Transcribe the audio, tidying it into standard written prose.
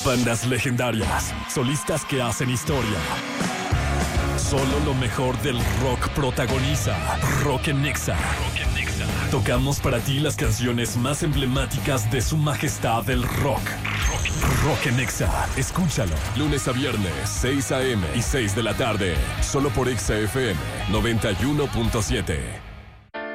Bandas legendarias, solistas que hacen historia. Solo lo mejor del rock protagoniza Rock en Nexa. Tocamos para ti las canciones más emblemáticas de su majestad el rock. Rock en Nexa. Escúchalo. Lunes a viernes, 6 a.m. y 6 de la tarde. Solo por Exa FM 91.7.